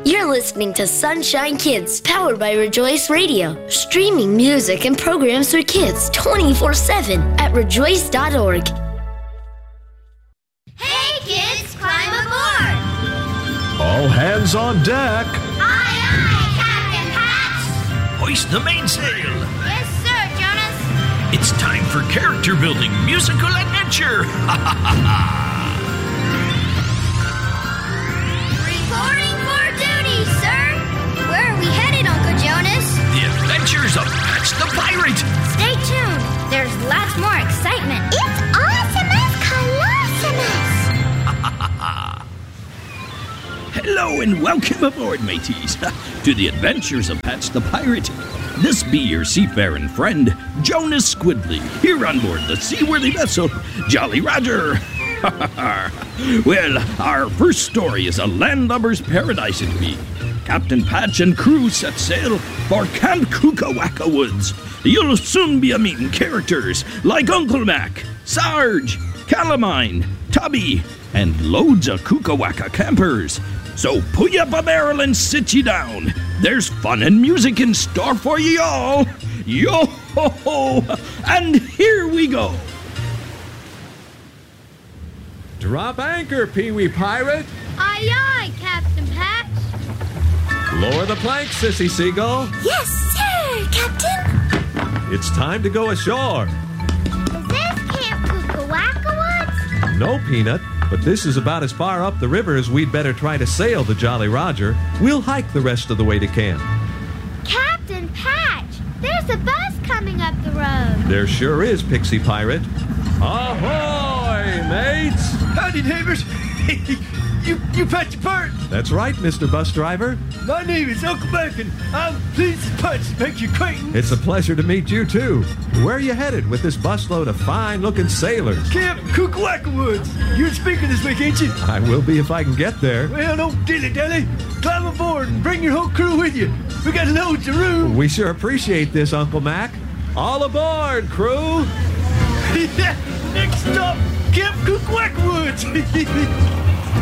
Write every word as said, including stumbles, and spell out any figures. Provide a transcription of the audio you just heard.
You're listening to Sunshine Kids, powered by Rejoice Radio. Streaming music and programs for kids twenty-four seven at rejoice dot org. Hey kids, climb aboard! All hands on deck. Aye, aye, Captain Patch! Hoist the mainsail. Yes, sir, Jonas. It's time for character building musical adventure. Ha ha ha ha! Reporting for duty, sir. Where are we headed, Uncle Jonas? The Adventures of Patch the Pirate. Stay tuned. There's lots more excitement. It's Awesomeness Colossimus. Hello and welcome aboard, mateys, to the Adventures of Patch the Pirate. This be your seafaring friend, Jonas Squidly, here on board the seaworthy vessel, Jolly Roger. Well, our first story is a landlubber's paradise it be. Captain Patch and crew set sail for Camp Kukawaka Woods. You'll soon be a-meeting characters like Uncle Mac, Sarge, Calamine, Tubby, and loads of Kukawaka campers. So put you up a barrel and sit you down. There's fun and music in store for ye all. Yo-ho-ho! And here we go. Drop anchor, Pee-wee Pirate. Aye, aye, Captain Patch. Lower the plank, Sissy Seagull. Yes, sir, Captain. It's time to go ashore. Is this Camp Kukawaka Woods? No, Peanut, but this is about as far up the river as we'd better try to sail the Jolly Roger. We'll hike the rest of the way to camp. Captain Patch, there's a bus coming up the road. There sure is, Pixie Pirate. Ahoy, mates! Howdy, neighbors. you you Patch the Pirate. That's right, Mister Bus Driver. My name is Uncle Mac, and I'm pleased as Patch to make your acquaintance. It's a pleasure to meet you, too. Where are you headed with this busload of fine-looking sailors? Camp Kukawaka Woods. You're speaking this week, ain't you? I will be if I can get there. Well, don't dilly-dally. Climb aboard and bring your whole crew with you. We got loads of room. We sure appreciate this, Uncle Mac. All aboard, crew! Next stop, Camp Kukawaka Woods.